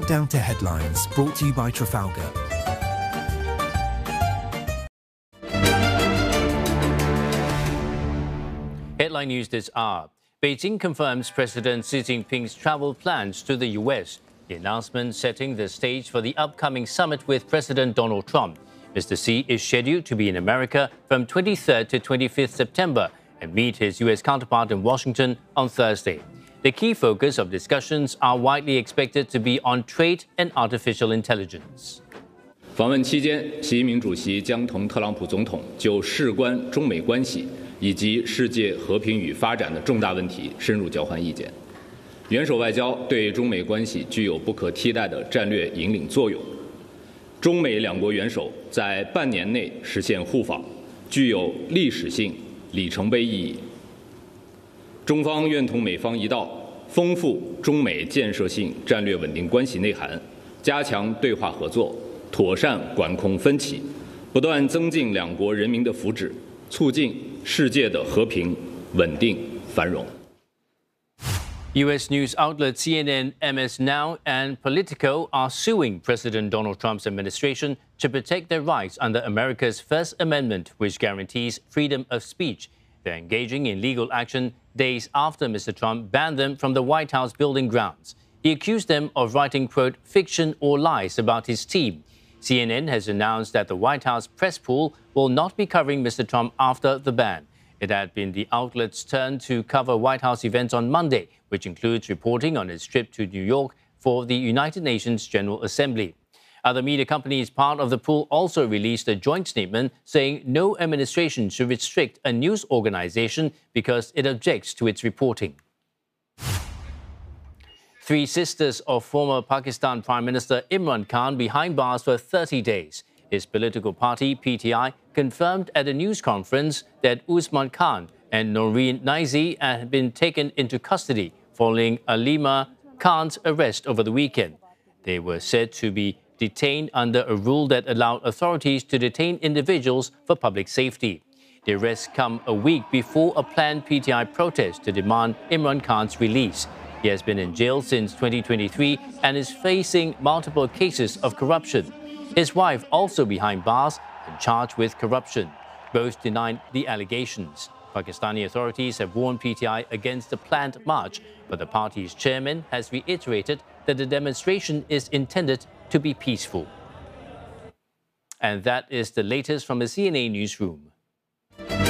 Countdown to Headlines, brought to you by Trafalgar. Headline news this hour. Beijing confirms President Xi Jinping's travel plans to the U.S. The announcement setting the stage for the upcoming summit with President Donald Trump. Mr. Xi is scheduled to be in America from 23rd to 25th September and meet his U.S. counterpart in Washington on Thursday. The key focus of discussions are widely expected to be on trade and artificial intelligence. 访问期间，习近平主席将同特朗普总统就事关中美关系以及世界和平与发展的重大问题深入交换意见。元首外交对中美关系具有不可替代的战略引领作用。中美两国元首在半年内实现互访，具有历史性里程碑意义。中方愿同美方一道，丰富中美建设性战略稳定关系内涵，加强对话合作，妥善管控分歧，不断增进两国人民的福祉，促进世界的和平、稳定、繁荣。 U.S. news outlets CNN, MS Now, and Politico are suing President Donald Trump's administration to protect their rights under America's First Amendment, which guarantees freedom of speech. They're engaging in legal action days after Mr. Trump banned them from the White House building grounds. He accused them of writing, quote, fiction or lies about his team. CNN has announced that the White House press pool will not be covering Mr. Trump after the ban. It had been the outlet's turn to cover White House events on Monday, which includes reporting on his trip to New York for the United Nations General Assembly. Other media companies part of the pool also released a joint statement saying no administration should restrict a news organization because it objects to its reporting. Three sisters of former Pakistan Prime Minister Imran Khan behind bars for 30 days. His political party, PTI, confirmed at a news conference that Usman Khan and Noreen Niazi had been taken into custody following Alima Khan's arrest over the weekend. They were said to be detained under a rule that allowed authorities to detain individuals for public safety. The arrests come a week before a planned PTI protest to demand Imran Khan's release. He has been in jail since 2023 and is facing multiple cases of corruption. His wife also behind bars and charged with corruption. Both denied the allegations. Pakistani authorities have warned PTI against the planned march, but the party's chairman has reiterated that the demonstration is intended to be peaceful. And that is the latest from the CNA newsroom.